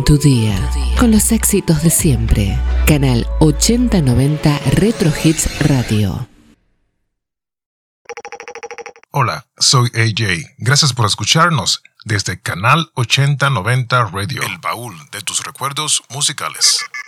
tu día con los éxitos de siempre. Canal 8090 Retro Hits Radio. Hola, soy AJ. Gracias por escucharnos desde Canal 8090 Radio, el baúl de tus recuerdos musicales.